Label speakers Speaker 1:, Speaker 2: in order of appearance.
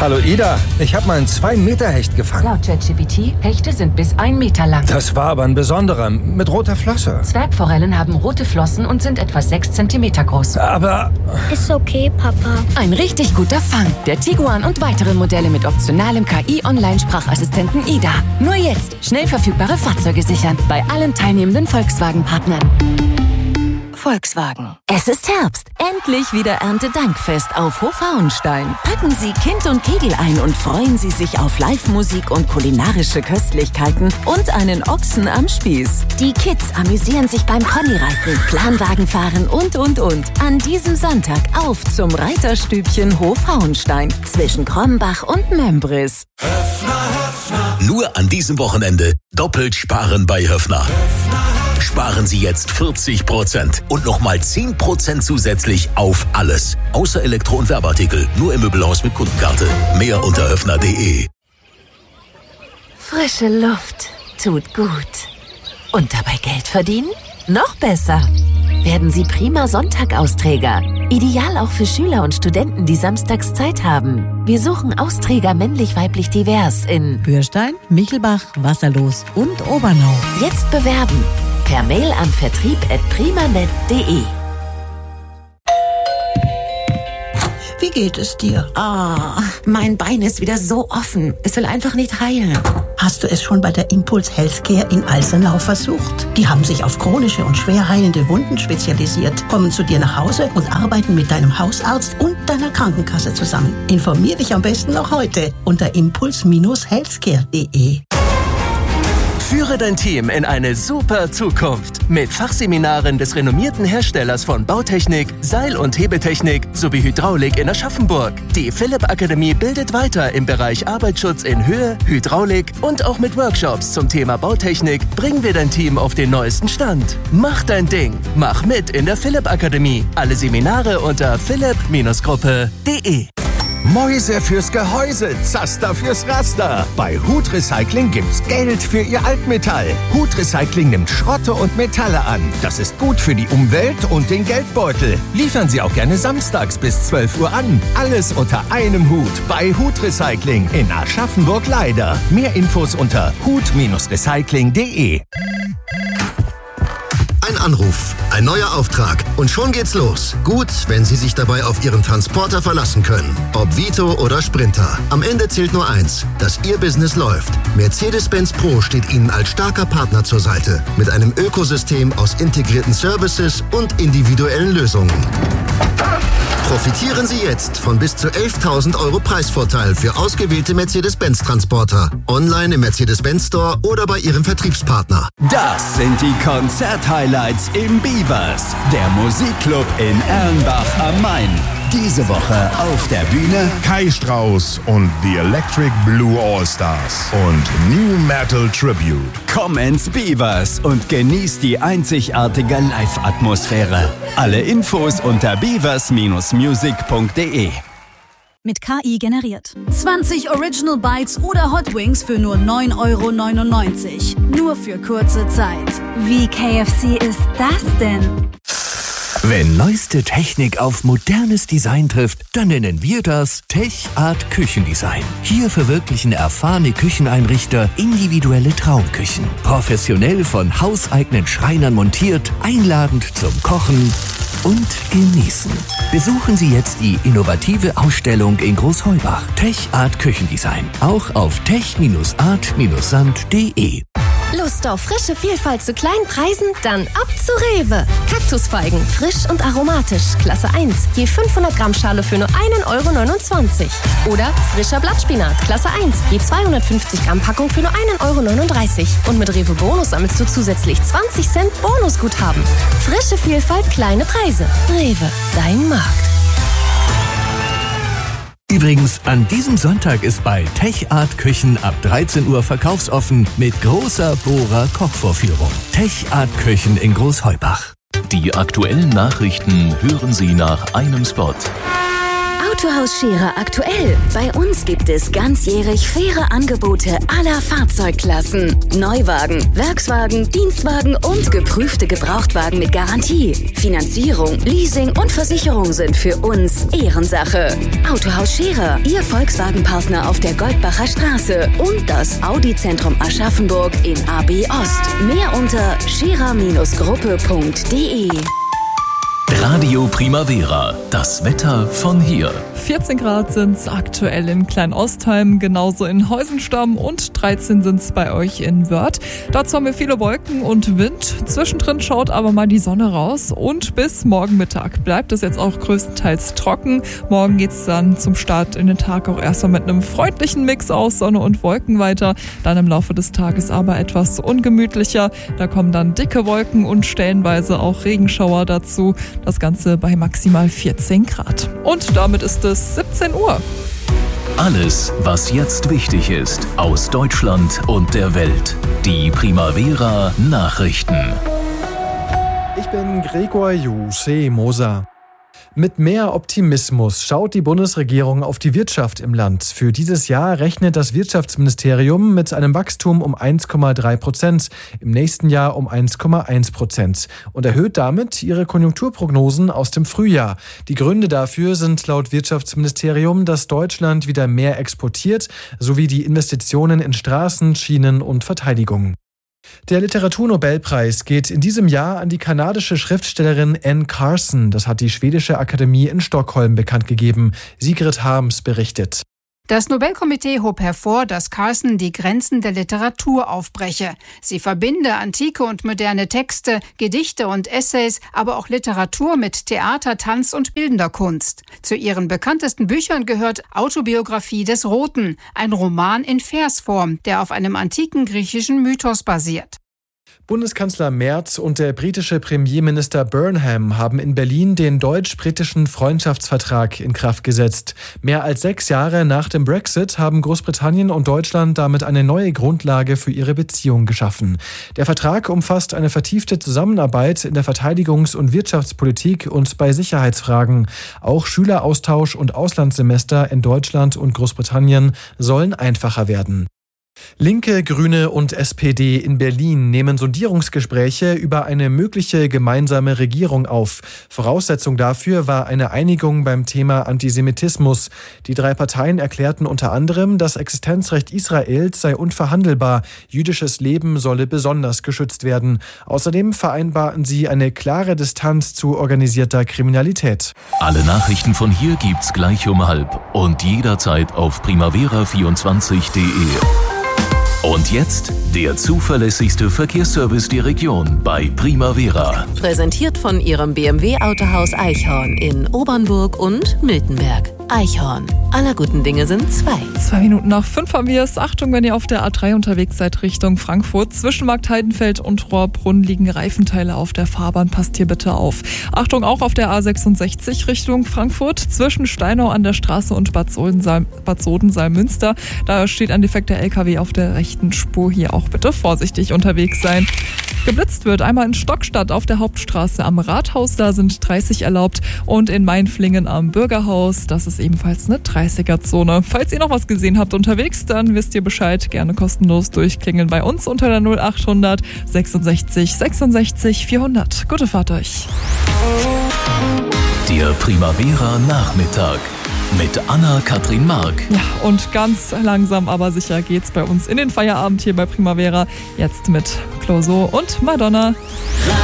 Speaker 1: Hallo Ida, ich habe mal einen 2-Meter-Hecht gefangen.
Speaker 2: Laut ChatGPT, Hechte sind bis 1 Meter lang.
Speaker 1: Das war aber ein besonderer, mit roter Flosse.
Speaker 2: Zwergforellen haben rote Flossen und sind etwa 6 Zentimeter groß.
Speaker 1: Aber...
Speaker 3: Ist okay, Papa.
Speaker 4: Ein richtig guter Fang. Der Tiguan und weitere Modelle mit optionalem KI-Online-Sprachassistenten Ida. Nur jetzt schnell verfügbare Fahrzeuge sichern. Bei allen teilnehmenden Volkswagen-Partnern. Volkswagen.
Speaker 5: Es ist Herbst. Endlich wieder Erntedankfest auf Hofhauenstein. Packen Sie Kind und Kegel ein und freuen Sie sich auf Live-Musik und kulinarische Köstlichkeiten und einen Ochsen am Spieß. Die Kids amüsieren sich beim Ponyreiten, Planwagenfahren und. An diesem Sonntag auf zum Reiterstübchen Hofhauenstein zwischen Krombach und Mömbris.
Speaker 6: Nur an diesem Wochenende doppelt sparen bei Höffner. Sparen Sie jetzt 40% und nochmal 10% zusätzlich auf alles. Außer Elektro- und Werbeartikel. Nur im Möbelhaus mit Kundenkarte. Mehr unter höffner.de.
Speaker 5: Frische Luft tut gut. Und dabei Geld verdienen? Noch besser. Werden Sie prima Sonntag-Austräger. Ideal auch für Schüler und Studenten, die samstags Zeit haben. Wir suchen Austräger männlich-weiblich divers in
Speaker 7: Bürstein, Michelbach, Wasserlos und Obernau.
Speaker 5: Jetzt bewerben. Per Mail an vertrieb@primanet.de.
Speaker 8: Wie geht es dir?
Speaker 5: Mein Bein ist wieder so offen. Es will einfach nicht heilen.
Speaker 8: Hast du es schon bei der Impuls Healthcare in Alsenau versucht? Die haben sich auf chronische und schwer heilende Wunden spezialisiert, kommen zu dir nach Hause und arbeiten mit deinem Hausarzt und deiner Krankenkasse zusammen. Informier dich am besten noch heute unter impuls-healthcare.de.
Speaker 9: Führe dein Team in eine super Zukunft mit Fachseminaren des renommierten Herstellers von Bautechnik, Seil- und Hebetechnik sowie Hydraulik in Aschaffenburg. Die Philipp Akademie bildet weiter im Bereich Arbeitsschutz in Höhe, Hydraulik und auch mit Workshops zum Thema Bautechnik bringen wir dein Team auf den neuesten Stand. Mach dein Ding. Mach mit in der Philipp Akademie. Alle Seminare unter philipp-gruppe.de.
Speaker 10: Mäuse fürs Gehäuse, Zaster fürs Raster. Bei Hut Recycling gibt's Geld für Ihr Altmetall. Hut Recycling nimmt Schrotte und Metalle an. Das ist gut für die Umwelt und den Geldbeutel. Liefern Sie auch gerne samstags bis 12 Uhr an. Alles unter einem Hut bei Hut Recycling in Aschaffenburg-Leider. Mehr Infos unter hut-recycling.de.
Speaker 11: Ein Anruf, ein neuer Auftrag und schon geht's los. Gut, wenn Sie sich dabei auf Ihren Transporter verlassen können. Ob Vito oder Sprinter. Am Ende zählt nur eins, dass Ihr Business läuft. Mercedes-Benz Pro steht Ihnen als starker Partner zur Seite. Mit einem Ökosystem aus integrierten Services und individuellen Lösungen. Profitieren Sie jetzt von bis zu 11.000 € Preisvorteil für ausgewählte Mercedes-Benz-Transporter. Online im Mercedes-Benz Store oder bei Ihrem Vertriebspartner.
Speaker 12: Das sind die Konzert-Highlights im Beavers, der Musikclub in Erlenbach am Main. Diese Woche auf der Bühne
Speaker 13: Kai Strauss und The Electric Blue All-Stars und New Metal Tribute.
Speaker 12: Komm ins Beavers und genieß die einzigartige Live-Atmosphäre. Alle Infos unter beavers-music.de.
Speaker 14: Mit KI generiert. 20 Original Bites oder Hot Wings für nur 9,99 €. Nur für kurze Zeit. Wie KFC ist das denn?
Speaker 15: Wenn neueste Technik auf modernes Design trifft, dann nennen wir das Tech Art Küchendesign. Hier verwirklichen erfahrene Kücheneinrichter individuelle Traumküchen. Professionell von hauseigenen Schreinern montiert, einladend zum Kochen und Genießen. Besuchen Sie jetzt die innovative Ausstellung in Großheubach. Tech Art Küchendesign. Auch auf tech-art-sand.de.
Speaker 16: Lust auf frische Vielfalt zu kleinen Preisen? Dann ab zu Rewe. Kaktusfeigen, frisch und aromatisch, Klasse 1, je 500 Gramm Schale für nur 1,29 €. Oder frischer Blattspinat, Klasse 1, je 250 Gramm Packung für nur 1,39 €. Und mit Rewe Bonus sammelst du zusätzlich 20 Cent Bonusguthaben. Frische Vielfalt, kleine Preise. Rewe, dein Markt.
Speaker 15: Übrigens, an diesem Sonntag ist bei Tech Art Küchen ab 13 Uhr verkaufsoffen mit großer Bohrer-Kochvorführung. Tech Art Küchen in Großheubach.
Speaker 17: Die aktuellen Nachrichten hören Sie nach einem Spot.
Speaker 5: Autohaus Scherer aktuell. Bei uns gibt es ganzjährig faire Angebote aller Fahrzeugklassen. Neuwagen, Werkswagen, Dienstwagen und geprüfte Gebrauchtwagen mit Garantie. Finanzierung, Leasing und Versicherung sind für uns Ehrensache. Autohaus Scherer, Ihr Volkswagen-Partner auf der Goldbacher Straße und das Audi-Zentrum Aschaffenburg in AB Ost. Mehr unter scherer-gruppe.de.
Speaker 6: Radio Primavera, das Wetter von hier.
Speaker 17: 14 Grad sind es aktuell in Kleinostheim, genauso in Heusenstamm und 13 sind es bei euch in Wörth. Dazu haben wir viele Wolken und Wind. Zwischendrin schaut aber mal die Sonne raus und bis morgen Mittag bleibt es jetzt auch größtenteils trocken. Morgen geht es dann zum Start in den Tag auch erstmal mit einem freundlichen Mix aus Sonne und Wolken weiter. Dann im Laufe des Tages aber etwas ungemütlicher. Da kommen dann dicke Wolken und stellenweise auch Regenschauer dazu. Das Ganze bei maximal 14 Grad. Und damit ist es 17 Uhr.
Speaker 6: Alles, was jetzt wichtig ist, aus Deutschland und der Welt. Die Primavera Nachrichten.
Speaker 18: Ich bin Gregor Moser. Mit mehr Optimismus schaut die Bundesregierung auf die Wirtschaft im Land. Für dieses Jahr rechnet das Wirtschaftsministerium mit einem Wachstum um 1,3%, im nächsten Jahr um 1,1% und erhöht damit ihre Konjunkturprognosen aus dem Frühjahr. Die Gründe dafür sind laut Wirtschaftsministerium, dass Deutschland wieder mehr exportiert, sowie die Investitionen in Straßen, Schienen und Verteidigung. Der Literaturnobelpreis geht in diesem Jahr an die kanadische Schriftstellerin Anne Carson. Das hat die Schwedische Akademie in Stockholm bekannt gegeben. Sigrid Harms berichtet.
Speaker 19: Das Nobelkomitee hob hervor, dass Carson die Grenzen der Literatur aufbreche. Sie verbinde antike und moderne Texte, Gedichte und Essays, aber auch Literatur mit Theater, Tanz und bildender Kunst. Zu ihren bekanntesten Büchern gehört Autobiografie des Roten, ein Roman in Versform, der auf einem antiken griechischen Mythos basiert.
Speaker 18: Bundeskanzler Merz und der britische Premierminister Burnham haben in Berlin den deutsch-britischen Freundschaftsvertrag in Kraft gesetzt. Mehr als 6 Jahre nach dem Brexit haben Großbritannien und Deutschland damit eine neue Grundlage für ihre Beziehung geschaffen. Der Vertrag umfasst eine vertiefte Zusammenarbeit in der Verteidigungs- und Wirtschaftspolitik und bei Sicherheitsfragen. Auch Schüleraustausch und Auslandssemester in Deutschland und Großbritannien sollen einfacher werden. Linke, Grüne und SPD in Berlin nehmen Sondierungsgespräche über eine mögliche gemeinsame Regierung auf. Voraussetzung dafür war eine Einigung beim Thema Antisemitismus. Die 3 Parteien erklärten unter anderem, das Existenzrecht Israels sei unverhandelbar. Jüdisches Leben solle besonders geschützt werden. Außerdem vereinbarten sie eine klare Distanz zu organisierter Kriminalität.
Speaker 6: Alle Nachrichten von hier gibt's gleich um 12 und jederzeit auf primavera24.de. Und jetzt der zuverlässigste Verkehrsservice der Region bei Primavera.
Speaker 5: Präsentiert von Ihrem BMW-Autohaus Eichhorn in Obernburg und Miltenberg. Eichhorn. Aller guten Dinge sind 2.
Speaker 17: 2 Minuten nach 5 haben wir es. Achtung, wenn ihr auf der A3 unterwegs seid Richtung Frankfurt. Zwischen Markt Heidenfeld und Rohrbrunn liegen Reifenteile auf der Fahrbahn. Passt hier bitte auf. Achtung auch auf der A66 Richtung Frankfurt. Zwischen Steinau an der Straße und Bad Sodensalm-Münster. Da steht ein defekter LKW auf der rechten Spur. Hier auch bitte vorsichtig unterwegs sein. Geblitzt wird einmal in Stockstadt auf der Hauptstraße am Rathaus. Da sind 30 erlaubt. Und in Mainflingen am Bürgerhaus. Das ist ebenfalls eine 30er-Zone. Falls ihr noch was gesehen habt unterwegs, dann wisst ihr Bescheid. Gerne kostenlos durchklingeln bei uns unter der 0800 66 66 400. Gute Fahrt euch.
Speaker 6: Der Primavera Nachmittag mit Anna-Kathrin Mark.
Speaker 17: Ja, und ganz langsam, aber sicher geht's bei uns in den Feierabend hier bei Primavera. Jetzt mit Clouseau und Madonna.